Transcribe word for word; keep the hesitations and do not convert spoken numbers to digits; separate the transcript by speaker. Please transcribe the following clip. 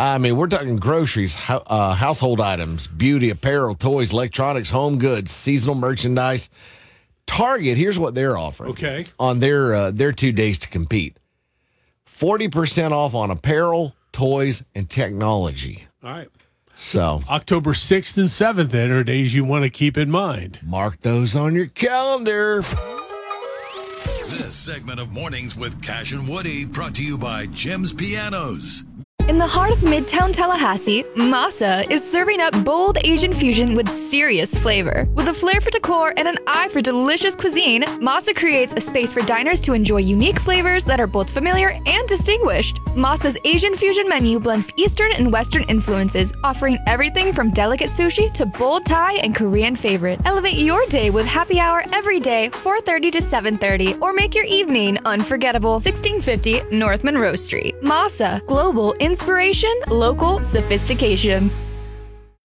Speaker 1: I mean, we're talking groceries, ho- uh, household items, beauty, apparel, toys, electronics, home goods, seasonal merchandise. Target, here's what they're offering.
Speaker 2: Okay.
Speaker 1: On their uh, their two days to compete. forty percent off on apparel, toys, and technology.
Speaker 2: All right.
Speaker 1: So
Speaker 2: October sixth and seventh then are days you want to keep in mind.
Speaker 1: Mark those on your calendar.
Speaker 3: This segment of Mornings with Cash and Woody brought to you by Jim's Pianos.
Speaker 4: In the heart of Midtown Tallahassee, Masa is serving up bold Asian fusion with serious flavor. With a flair for decor and an eye for delicious cuisine, Masa creates a space for diners to enjoy unique flavors that are both familiar and distinguished. Masa's Asian fusion menu blends Eastern and Western influences, offering everything from delicate sushi to bold Thai and Korean favorites. Elevate your day with happy hour every day, four thirty to seven thirty, or make your evening unforgettable. sixteen fifty North Monroe Street. Masa, global inspiration, local sophistication.